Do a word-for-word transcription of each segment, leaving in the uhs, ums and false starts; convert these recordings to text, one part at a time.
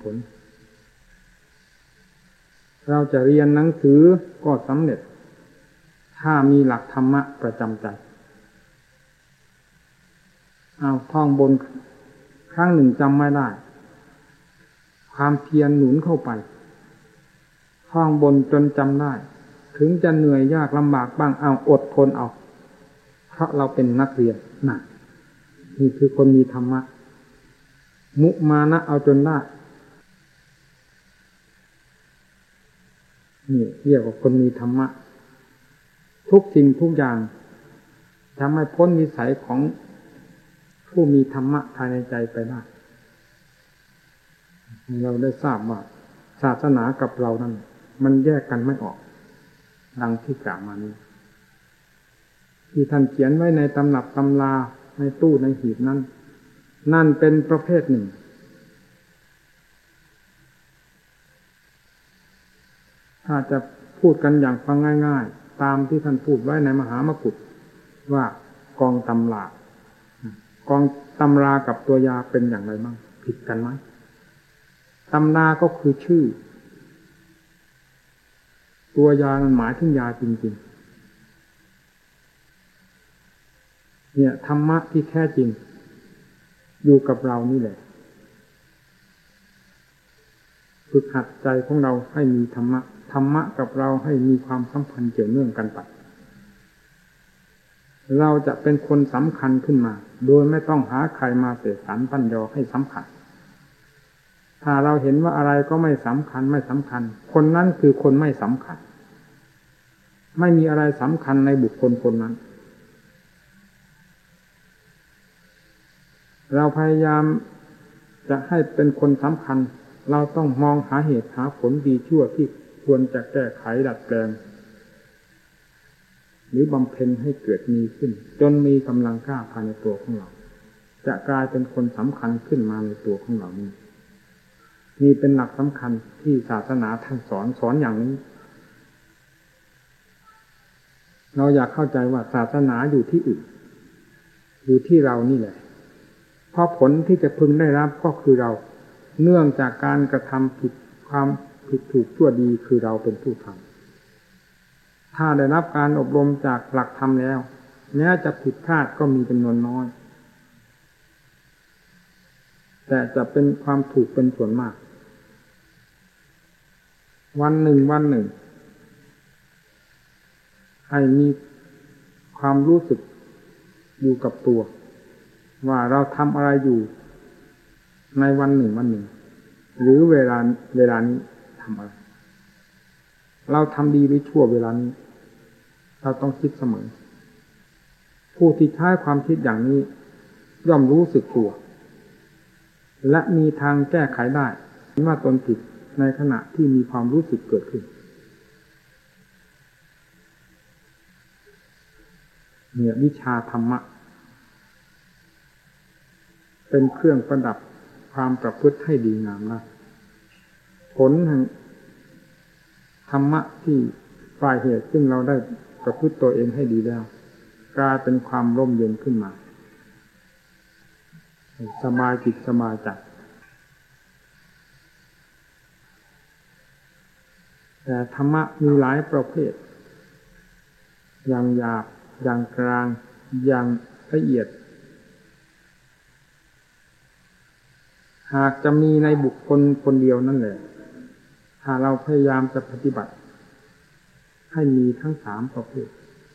ผลเราจะเรียนหนังสือก็สำเร็จถ้ามีหลักธรรมะประจำใจเอาท่องบนครั้งหนึ่งจำไม่ได้ความเพียรหนุนเข้าไปท่องบนจนจำได้ถึงจะเหนื่อยยากลำบากบ้างเอาอดทนเอาเพราะเราเป็นนักเรียนน่ะนี่คือคนมีธรรมะมุมานะเอาจนได้นี่เรียกว่าคนมีธรรมะทุกสิ่งทุกอย่างทำให้พ้นวิสัยของผู้มีธรรมะภายในใจไปได้เราได้ทราบว่าศาสนากับเรานั้นมันแยกกันไม่ออกดังที่กล่าวมานี้ที่ท่านเขียนไว้ในตำรับตำราในตู้ในหีบนั้นนั่นเป็นประเภทหนึ่งถ้าจะพูดกันอย่างฟังง่ายๆตามที่ท่านพูดไว้ในมหามกุฏว่ากองตำรากองตำรากับตัวยาเป็นอย่างไรบ้างผิดกันไหมตำราก็คือชื่อตัวยามันหมายถึงยาจริงๆเนี่ยธรรมะที่แท้จริงอยู่กับเรานี่แหละฝึกหัดใจของเราให้มีธรรมะธรรมะกับเราให้มีความสัมพันธ์เกี่ยวเนื่องกันไปเราจะเป็นคนสำคัญขึ้นมาโดยไม่ต้องหาใครมาเสกสรรปั้นยอให้สำคัญถ้าเราเห็นว่าอะไรก็ไม่สำคัญไม่สำคัญคนนั้นคือคนไม่สำคัญไม่มีอะไรสำคัญในบุคคลคนนั้นเราพยายามจะให้เป็นคนสำคัญเราต้องมองหาเหตุหาผลดีชั่วที่ควรจะแก้ไขดัดแปลงหรือบำเพ็ญให้เกิดมีขึ้นจนมีกำลังกล้าภายในตัวของเราจะกลายเป็นคนสำคัญขึ้นมาในตัวของเรานี้นี่เป็นหลักสำคัญที่ศาสนาท่านสอนสอนอย่างนี้เราอยากเข้าใจว่าศาสนาอยู่ที่อื่นอยู่ที่เรานี่แหละเพราะผลที่จะพึงได้รับก็คือเราเนื่องจากการกระทำผิดความผิดถูกชั่วดีคือเราเป็นผู้ทำถ้าได้รับการอบรมจากหลักธรรมแล้วแม้จะผิดพลาดก็มีจำนวนน้อยแต่จะเป็นความถูกเป็นส่วนมากวันหนึ่งวันหนึ่งให้มีความรู้สึกอยู่กับตัวว่าเราทำอะไรอยู่ในวันหนึ่งวันหนึ่งหรือเวลาเวลานี้ทำอะไรเราทำดีหรือชั่วเวลานี้เราต้องคิดเสมอผู้ที่ใช้ความคิดอย่างนี้ย่อมรู้สึกตัวและมีทางแก้ไขได้ว่าตนผิดในขณะที่มีความรู้สึกเกิดขึ้นเนี่ยวิชาธรรมะเป็นเครื่องประดับความประพฤติให้ดีงามนะผลแห่งธรรมะที่ฝ่ายเหตุซึ่งเราได้ประพฤติตัวเองให้ดีแล้วกลายเป็นความร่มเย็นขึ้นมาสบายจิตสบายใจแต่ธรรมะมีหลายประเภทอย่างหยาบอย่างกลางอย่างละเอียดหากจะมีในบุคคลคนเดียวนั่นแหละถ้าเราพยายามจะปฏิบัติให้มีทั้งสามประเภท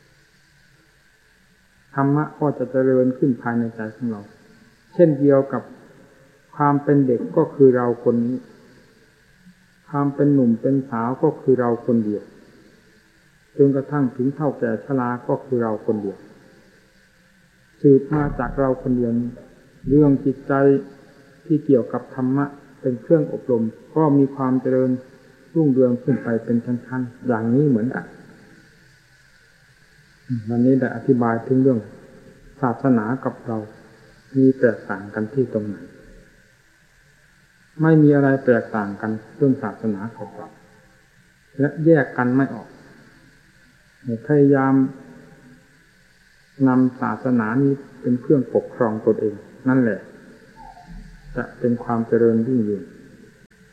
ธรรมะก็จะเจริญขึ้นภายในใจของเราเช่นเดียวกับความเป็นเด็กก็คือเราคนนี้ความเป็นหนุ่มเป็นสาวก็คือเราคนเดียวจนกระทั่งถึงเฒ่าแก่ชราก็คือเราคนเดียวสืบมาจากเราคนเดียวเรื่องจิตใจที่เกี่ยวกับธรรมะเป็นเครื่องอบรมก็มีความเจริญรุ่งเรืองขึ้นไปเป็นชั้นๆอย่างนี้เหมือนกันวันนี้ได้อธิบายถึงเรื่องศาสนากับเรามีแตกต่างกันที่ตรงไหนไม่มีอะไรแตกต่างกันเรื่องศาสนากับเราและแยกกันไม่ออกพยายามนำศาสนานี้เป็นเครื่องปกครองตนเองนั่นแหละจะเป็นความเจริญยิ่งยืน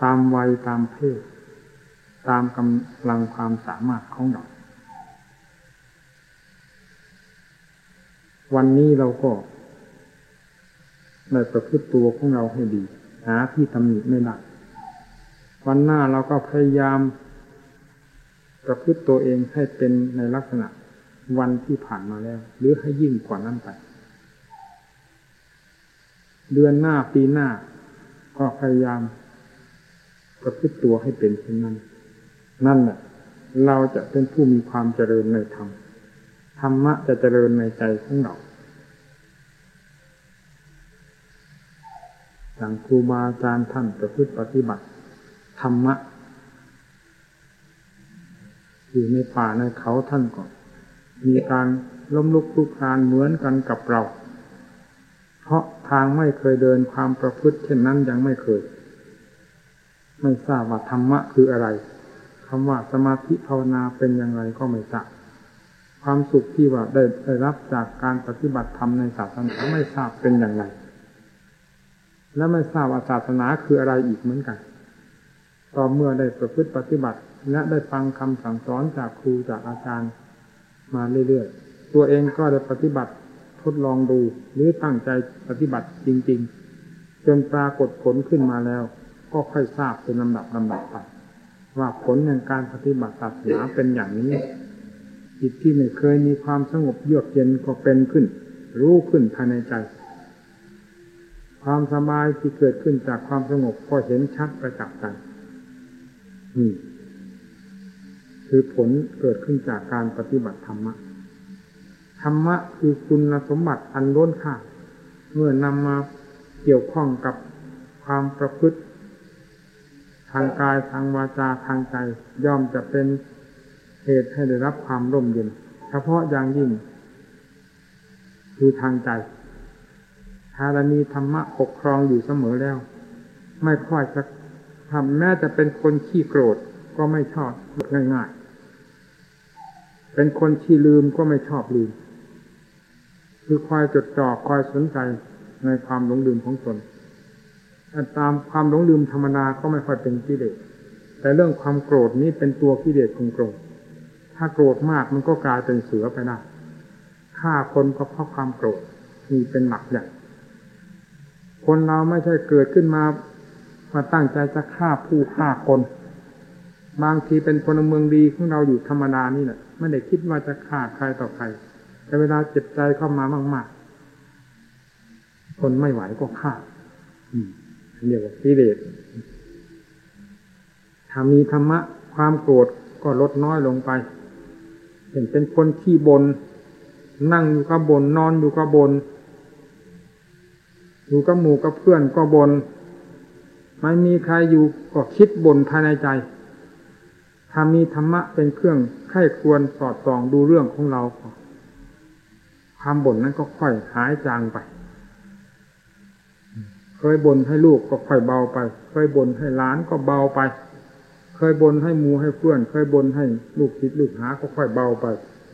ตามวัยตามเพศตามกำลังความสามารถของเราวันนี้เราก็ได้ประพฤติตัวของเราให้ดีหาที่ตำหนิไม่ได้วันหน้าเราก็พยายามประพฤติตัวเองให้เป็นในลักษณะวันที่ผ่านมาแล้วหรือให้ยิ่งกว่านั้นไปเดือนหน้าปีหน้าก็พยายามประพฤติตัวให้เป็นเช่นนั้นนั่นแหละเราจะเป็นผู้มีความเจริญในธรรมธรรมะจะเจริญในใจของเราอย่างครูบาอาจารย์ท่านประพฤติปฏิบัติธรรมะอยู่ในป่าในเขาท่านก็มีการล้มลุกคลุกคลานเหมือนกันกับเราเพราะทางไม่เคยเดินความประพฤติเช่นนั้นยังไม่เคยไม่ทราบว่าธรรมะคืออะไรคำว่าสมาธิภาวนาเป็นอย่างไรก็ไม่ทราบความสุขที่ว่าได้ได้รับจากการปฏิบัติธรรมในศาสนาไม่ทราบเป็นอย่างไรและไม่ทราบว่าศาสนาคืออะไรอีกเหมือนกันต่อเมื่อได้ประพฤติปฏิบัติและได้ฟังคำสั่งสอนจากครูจากอาจารย์มาเรื่อยๆตัวเองก็ได้ปฏิบัติทดลองดูหรือตั้งใจปฏิบัติจริงๆจนปรากฏผลขึ้นมาแล้วก็ค่อยทราบเป็นลำดับลำดับไปว่าผลแห่งการปฏิบัติศาสนาเป็นอย่างนี้จิตที่ไม่เคยมีความสงบเยือกเย็นก็เป็นขึ้นรู้ขึ้นภายในใจความสบายที่เกิดขึ้นจากความสงบก็เห็นชัดประจักษ์ใจนี่คือผลเกิดขึ้นจากการปฏิบัติธรรมะธรรมะคือคุณสมบัติอันล้นค่าเมื่อนำมาเกี่ยวข้องกับความประพฤติทางกายทางวาจาทางใจย่อมจะเป็นเหตุให้ได้รับความร่มเย็นเฉพาะอย่างยิ่งคือทางใจถ้าเรามีธรรมะปกครองอยู่เสมอแล้วไม่ค่อยจะทำแม้จะเป็นคนขี้โกรธก็ไม่ชอบง่ายๆเป็นคนขี้ลืมก็ไม่ชอบลืมคือคอยจดจ่อคอยสนใจในความหลงลืมของตนตามความหลงลืมธรรมดาก็ไม่ค่อยเป็นกิเลสแต่เรื่องความโกรธนี้เป็นตัวกิเลสของโกรธถ้าโกรธมากมันก็กลายเป็นเสือไปได้ฆ่าคนก็เพราะความโกรธนี่เป็นหลักใหญ่คนเราไม่ใช่เกิดขึ้นมามาตั้งใจจะฆ่าผู้ฆ่าคนบางทีเป็นพลเมืองดีของเราอยู่ธรรมดานี่แหละไม่ได้คิดว่าจะฆ่าใครต่อใครแต่เวลาเจ็บใจเข้ามามากๆคนไม่ไหวก็ฆ่าเรียกว่ากิเลสถ้ามีธรรมะความโกรธก็ลดน้อยลงไปเห็นเป็นคนขี้บ่นนั่งอยู่ก็บ่นนอนอยู่ก็บ่นอยู่กับหมู่กับเพื่อนก็บ่นไม่มีใครอยู่ก็คิดบ่นภายในใจถ้ามีธรรมะเป็นเครื่องไข้ควรสอดส่องดูเรื่องของเราความบ่นนั้นก็ค่อยหายจางไปเคยบ่นให้ลูกก็ค่อยเบาไปเคยบ่นให้หลานก็เบาไปเคยบ่นให้หมู่ให้เพื่อนเคยบ่นให้ลูกศิษย์ลูกหาก็ค่อยเบาไป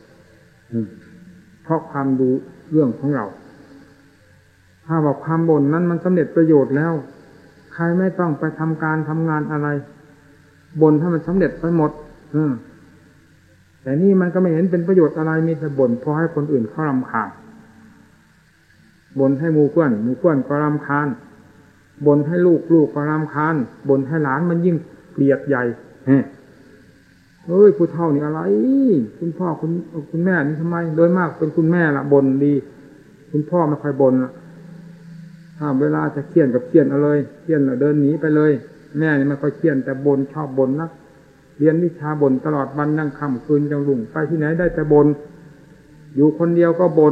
เพราะความดูเรื่องของเราถ้าว่าความบ่นนั้นมันสำเร็จประโยชน์แล้วใครไม่ต้องไปทำการทำงานอะไรบ่นให้มันสำเร็จไปหมดแต่นี่มันก็ไม่เห็นเป็นประโยชน์อะไรมีแต่บ่นพอให้คนอื่นเขารำคาญบ่นให้หมู่เพื่อนหมู่เพื่อนก็รำคาญบ่นให้ลูกลูกก็รำคาญบ่นให้หลานมันยิ่งเกลียดใหญ่เฮ้ยผู้เฒ่านี่อะไรคุณพ่อคุณคุณแม่นี่ทำไมโดยมากเป็นคุณแม่ละบ่นดีคุณพ่อไม่ค่อยบ่นละถ้าเวลาจะเคี่ยนกับเคี่ยนเอาเลยเคี่ยนแล้วเดินหนีไปเลยแม่นี่ไม่ค่อยเคี่ยนแต่บ่นชอบบ่นนักเรียนวิชาบ่นตลอดวันนั่งค่ำคืนจังรุ่งไปที่ไหนได้แต่บ่นอยู่คนเดียวก็บ่น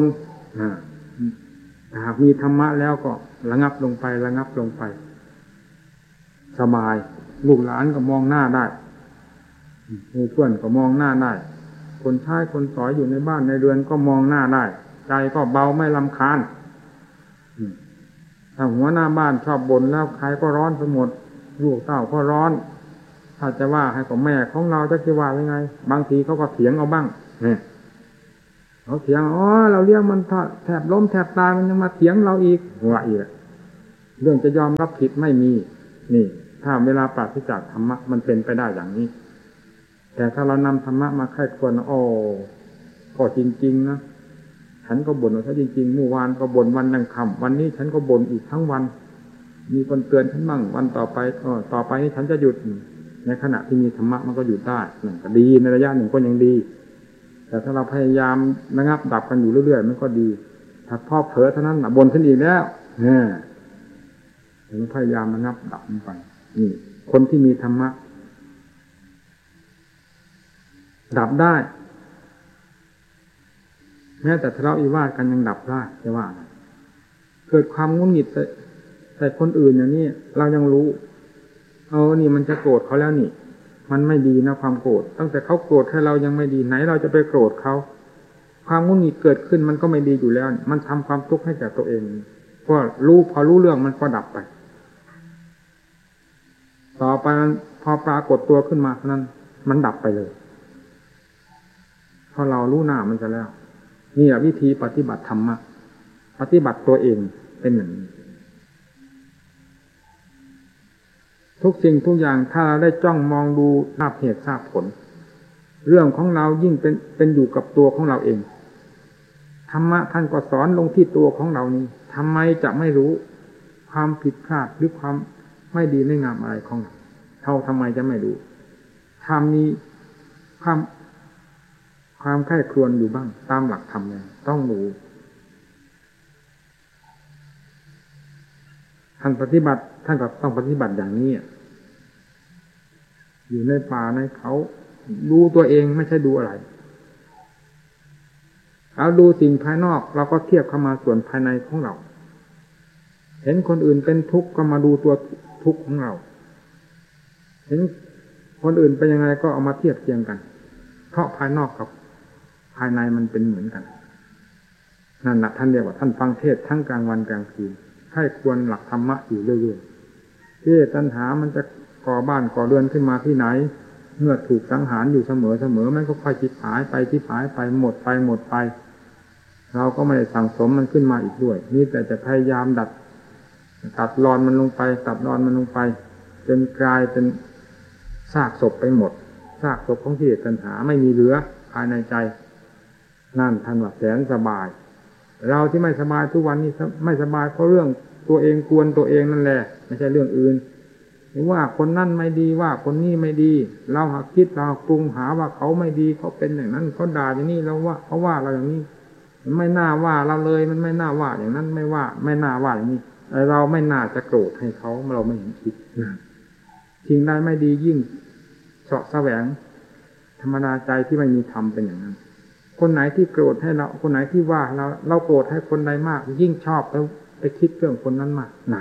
หากมีธรรมะแล้วก็ระงับลงไประงับลงไปสบายลูกหลานก็มองหน้าได้มีเพื่อนก็มองหน้าได้คนใช้คนสอยอยู่ในบ้านในเรือนก็มองหน้าได้ใจก็เบาไม่รำคาญถ้าหัวหน้าบ้านชอบบ่นแล้วใครก็ร้อนไปหมดลูกเต้าก็ร้อนถ้าจะว่าให้กับแม่ของเราจะคิดว่ายังไงบางทีเขาก็เถียงเอาบ้างเนี่ยเขาเถียงอ๋อเราเลี้ยงมันแทบล้มแทบตายมันยังมาเถียงเราอีกว่าอีกเรื่องจะยอมรับผิดไม่มีนี่ถ้าเวลาปราศจากธรรมะมันเป็นไปได้อย่างนี้แต่ถ้าเรานำธรรมะมาไข้ควรโอ้ก็จริงๆนะฉันก็บ่นว่าถ้าจริงๆเมื่อวานก็บ่นวันยังค่ำวันนี้ฉันก็บ่นอีกทั้งวันมีคนเตือนฉันบ้างวันต่อไปเออต่อไปนี้ฉันจะหยุดในขณะที่มีธรรมะมันก็หยุดได้นั่นก็ดีในระยะหนึ่งก็ยังดีแต่ถ้าเราพยายามระงับดับกันอยู่เรื่อยๆมันก็ดีถ้าพ่อเผลอเท่านั้นบ่นขึ้นอีกแล้วเนี่ยถึงพยายามระงับดับมันไปนี่คนที่มีธรรมะดับได้แม้แต่ทะเลาะวิวาทกันยังดับได้จะว่าเกิดความงุนงิดแต่คนอื่นอย่างนี้เรายังรู้เออนี่มันจะโกรธเขาแล้วนี่มันไม่ดีนะความโกรธตั้งแต่เขาโกรธให้เรายังไม่ดีไหนเราจะไปโกรธเขาความงุนงิดเกิดขึ้นมันก็ไม่ดีอยู่แล้วมันทำความทุกข์ให้แก่ตัวเองเพราะรู้พอรู้เรื่องมันก็ดับไปต่อไปมันพอปรากฏตัวขึ้นมาเท่านั้นมันดับไปเลยพอเรารู้หน้ามันจะแล้วนี่แหละวิธีปฏิบัติธรรมะปฏิบัติตัวเองเป็นอย่างนี้ทุกสิ่งทุกอย่างถ้าเราได้จ้องมองดูทราบเหตุทราบผลเรื่องของเรายิ่งเป็นเป็นอยู่กับตัวของเราเองธรรมะท่านก็สอนลงที่ตัวของเรานี้ทำไมจะไม่รู้ความผิดพลาดหรือความไม่ดีไม่งามอะไรของเราเราทำไมจะไม่รู้ถ้ามีความความใคร่ครวญอยู่บ้างตามหลักธรรมเนี่ยต้องรู้ท่านปฏิบัติท่านก็ต้องปฏิบัติอย่างนี้อยู่ในป่าในเขาดูตัวเองไม่ใช่ดูอะไรเอาดูสิ่งภายนอกเราก็เทียบเข้ามาส่วนภายในของเราเห็นคนอื่นเป็นทุกข์ก็มาดูตัวทุกข์ของเราเห็นคนอื่นเป็นยังไงก็เอามาเทียบเทียงกันเพราะภายนอกกับภายในมันเป็นเหมือนกันนั่นแหละท่านเรียกว่าท่านฟังเทศทั้งกลางวันกลางคืนให้ควรหลักธรรมะอยู่เรื่อยๆที่ตัณหามันจะก่อบ้านก่อเรือนขึ้นมาที่ไหนเมื่อถูกสังหารอยู่เสมอเสมอมันก็ค่อยจิบหายไปจิบหายไปหมดไปหมดไปเราก็ไม่ได้สั่งสมมันขึ้นมาอีกด้วยนี่แต่จะพยายามดัดตัดรอนมันลงไปตัดรอนมันลงไปจนกลายเป็นซากศพไปหมดซากศพของที่ตัณหาไม่มีเหลือภายในใจนั่นท่านว่าแสนสบายเราที่ไม่สบายทุกวันนี้ไม่สบายเพราะเรื่องตัวเองกวนตัวเองนั่นแหละไม่ใช่เรื่องอื่นหรือว่าคนนั่นไม่ดีว่าคนนี้ไม่ดีเราหาคิดเราปรุงหาว่าเขาไม่ดีเขาเป็นอย่างนั้นเขาด่าอย่างนี้เราว่าเขาว่าเราอย่างนี้มันไม่น่าว่าเราเลยมันไม่น่าว่าอย่างนั้นไม่ว่าไม่น่าว่าอย่างนี้เราไม่น่าจะโกรธให้เขาเราไม่เห็นคิดสิ่งใดไม่ดียิ่งเสาะแสวงธรรมดาใจที่ไม่มีธรรมเป็นอย่างนั้นคนไหนที่โกรธให้เราคนไหนที่ว่าเราเราโกรธให้คนใดมากยิ่งชอบแล้วไปคิดเรื่องคนนั้นมากนั่น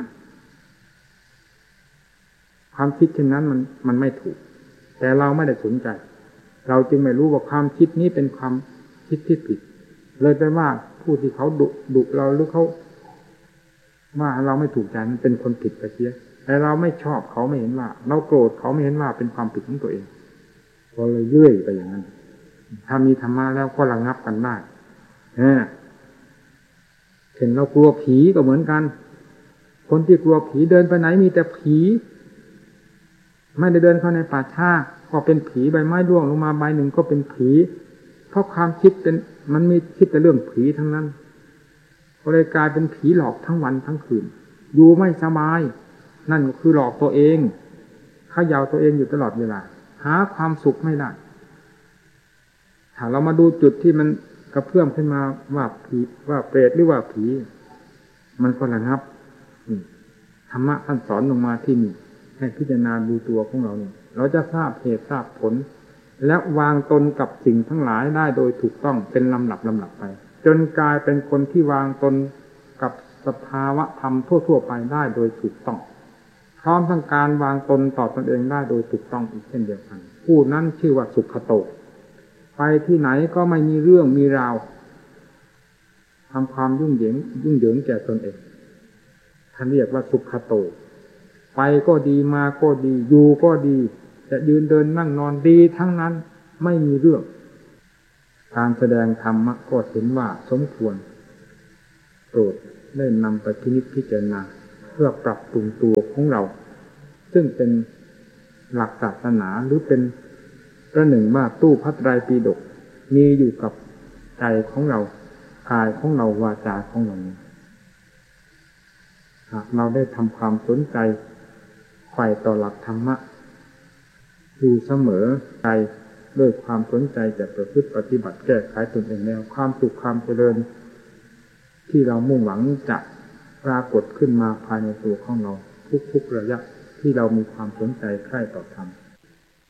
ความคิดเช่นนั้นมันมันไม่ถูกแต่เราไม่ได้สนใจเราจึงไม่รู้ว่าความคิดนี้เป็นความคิดที่ผิดเลยไปว่าผู้ที่เขาดุดุเราหรือเขาว่าเราไม่ถูกใจมันเป็นคนผิดไปเสียแต่เราไม่ชอบเขาไม่เห็นว่าเราโกรธเขาไม่เห็นว่าเป็นความผิดของตัวเองก็เลยเยื่อยไปอย่างนั้นถ้ามีธรรมะแล้วก็ระงับกันได้เห็นเรากลัวผีก็เหมือนกันคนที่กลัวผีเดินไปไหนมีแต่ผีไม่ได้เดินเข้าในป่าช้าก็เป็นผีใบไม้ร่วงลงมาใบหนึ่งก็เป็นผีเพราะความคิดเป็นมันมีคิดแต่เรื่องผีทั้งนั้นก็เลยกลายเป็นผีหลอกทั้งวันทั้งคืนอยู่ไม่สบายนั่นก็คือหลอกตัวเองเขย่าตัวเองอยู่ตลอดเวลาหาความสุขไม่ได้ถ้าเรามาดูจุดที่มันกระเพื่อมขึ้นมาว่าผีว่าเปรตหรือว่าผีมันก็ระงับธรรมะท่านสอนลงมาที่นี่ให้พิจารณาดูตัวของเราเนี่ยเราจะทราบเหตุทราบผลและวางตนกับสิ่งทั้งหลายได้โดยถูกต้องเป็นลำดับลำดับไปจนกลายเป็นคนที่วางตนกับสภาวะธรรมทั่วๆไปได้โดยถูกต้องพร้อมทั้งการวางตนต่อตนเองได้โดยถูกต้องอีกเช่นเดียวกันผู้นั้นชื่อว่าสุขโตไปที่ไหนก็ไม่มีเรื่องมีราวทำความยุ่งเหยิงยุ่งเหยิงแก่ตนเองท่านเรียกว่าสุขโตไปก็ดีมาก็ดีอยู่ก็ดีจะยืนเดินนั่งนอนดีทั้งนั้นไม่มีเรื่องการแสดงธรรมก็เห็นว่าสมควรโปรดได้นำไปพินิจพิจารณาเพื่อปรับปรุงตัวของเราซึ่งเป็นหลักศาสนาหรือเป็นประหนึ่งว่าตู้พระไตรปิฎกมีอยู่กับใจของเรากายของเราวาจาของเราหากเราได้ทำความสนใจใฝ่ต่อหลักธรรมะอยู่เสมอใจด้วยความสนใจจะประพฤติปฏิบัติแก้ไขตนเองแล้วความสุขความเจริญที่เรามุ่งหวังจะปรากฏขึ้นมาภายในตัวของเราทุกๆระยะที่เรามีความสนใจใคร่ต่อธรรม